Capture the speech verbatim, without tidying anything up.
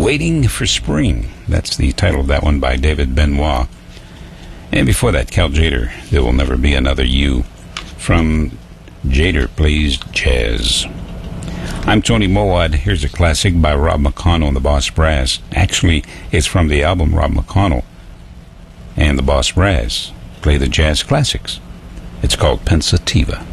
Waiting for Spring. That's the title of that one by David Benoit. And before that, Cal Tjader, There Will Never Be Another You, from Tjader Plays Jazz. I'm Tony Mowat. Here's a classic by Rob McConnell and the Boss Brass. Actually, it's from the album Rob McConnell and the Boss Brass play the jazz classics. It's called Pensativa.